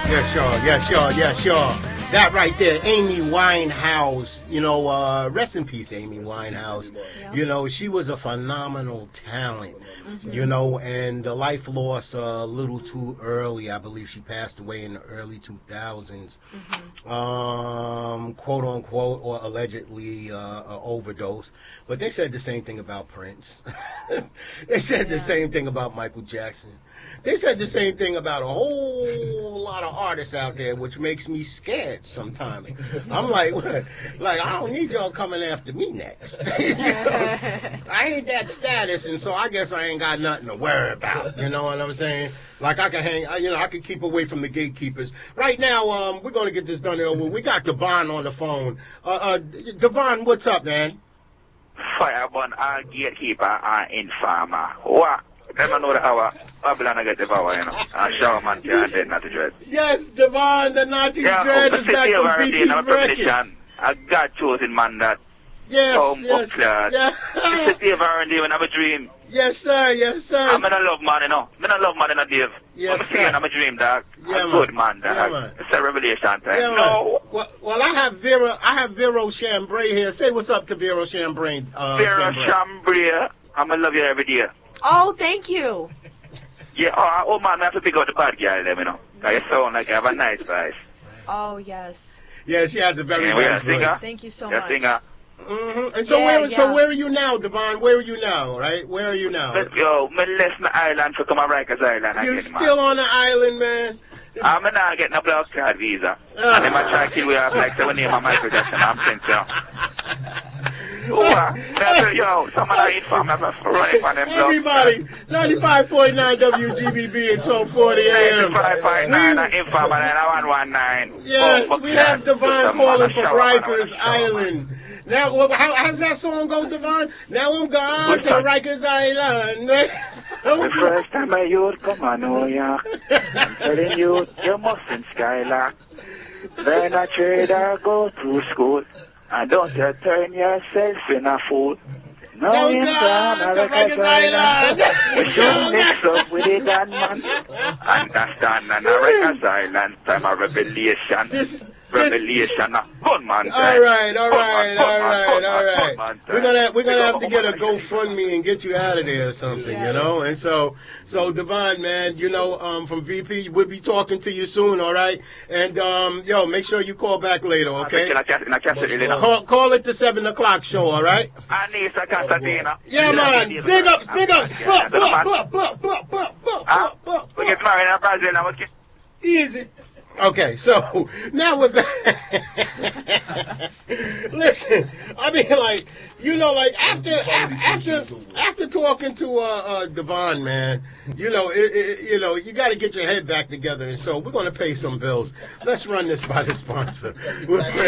Yes, sure. Yes, sure. Yes, sure. That right there, Amy Winehouse. Rest in peace, Amy Winehouse. Yeah. She was a phenomenal talent. Mhm. And the life loss a little too early. I believe she passed away in the early 2000s, Mhm. quote unquote, or allegedly a overdose. But they said the same thing about Prince. They said the Yeah. same thing about Michael Jackson. They said the same thing about a whole lot of artists out there, which makes me scared sometimes. I'm like, what? Like, I don't need y'all coming after me next. I ain't that status, and so I guess I ain't got nothing to worry about. You know what I'm saying? Like, I can I can keep away from the gatekeepers. Right now, we're going to get this done over. We got Devon on the phone. Devon, what's up, man? Fireborn, our gatekeeper, our informer. What? Never know how Babylon get the power, And Shawman can't dead not to dread. Yes, Devon, the Nazi Dread is back from VP Records. A God chosen man that. Yes, Yeah. It's a Dave R&D when I'm a dream. Yes, sir. Yes, sir. I'm not love man, I'm not love man, Dave. Yes, sir. I'm a dream, dog. Yeah, a good man, dog. Yeah, man. It's a revelation time. Yeah, No. Well, I have Vero Chambray here. Say what's up to Vero Chambray. Vera Chambray, I'm gonna love you every day. Oh, thank you. Yeah, oh man, I have to pick out the bad girl, you know. You sound like you have a nice voice. Oh, yes. Yeah, she has a very Yeah, nice singer. voice. Thank you so You're a much. singer. Mm-hmm. And so Yeah, where are you now, Devon? Where are you now? Right? Where are you now? But, yo, me left my island for come to Rikers Island You again, still man. on the island, man? I'm not getting a black card visa. And then I try to kill we have like 7 name of Michael Jackson. I'm saying so. Yo, someone I inform me for running for them blood. Everybody, 95.9 WGBB at 12:40 a.m. 95.9 and inform and 119. Yes, we have Devon calling from Rikers Island. Now, how's that song go, Devon? Now I'm gone to Rikers Island. The first time I heard come on New York, I'm telling you, you mustn't skylark. Then I trade or go to school, and don't you turn yourself in a fool. Now you're gone to Rikers Island. You should mix up with the gunman. Understand, and a Rikers Island time of revelation. Revelation, gunman. All right. We're gonna have to get a GoFundMe and get you out of there or something, you know. And so Devon, man, from VP, we'll be talking to you soon, all right. And make sure you call back later, okay? Call it the 7:00 show, all right? Yeah, man. Big up. We get married in Brazil now. Easy. Okay, so now with that, listen, I mean, like, after talking to Devon, man, you got to get your head back together, and so we're gonna pay some bills. Let's run this by the sponsor.